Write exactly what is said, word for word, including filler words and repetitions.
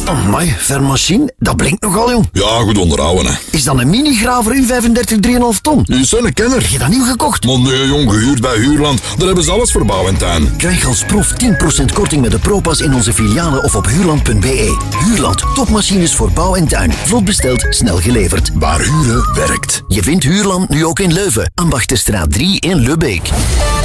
Amai, Vermachine, dat blinkt nogal, jong. Ja, goed onderhouden, hè. Is dat een mini-graver U vijfendertig drie komma vijf ton? Je bent een kenner. Heb je dat nieuw gekocht? Maar nee, jong, gehuurd bij Huurland. Daar hebben ze alles voor bouw en tuin. Krijg als proef tien procent korting met de Propas in onze filialen of op huurland punt be. Huurland, topmachines voor bouw en tuin. Vlot besteld, snel geleverd. Waar huren werkt. Je vindt Huurland nu ook in Leuven. Ambachtenstraat drie in Lubbeek.